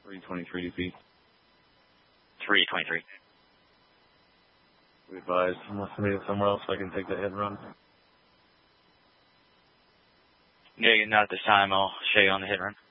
323 feet. 323. We advise, unless I meet it somewhere else so I can take the hit and run. Yeah, not at this time. I'll show you on the hit and run.